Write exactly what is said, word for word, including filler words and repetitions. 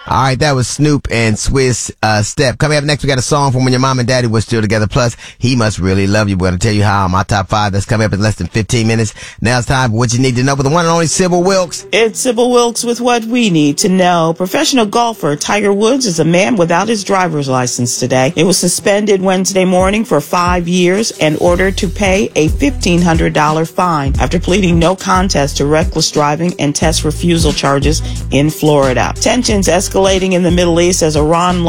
All right, that was Snoop and Swizz uh, Step. Coming up next, we got a song from when your mom and daddy were still together. Plus, He Must Really Love You. We're going to tell you how. My top five. That's coming up in less than fifteen minutes. Now it's time for what you need to know with the one and only Sybil Wilkes. It's Sybil Wilkes with what we need to know. Professional golfer Tiger Woods is a man without his driver's license today. It was suspended Wednesday morning for five years and ordered to pay a fifteen hundred dollars fine after pleading no contest to reckless driving and test refusal charges in Florida. Tensions escalating in the Middle East as Iran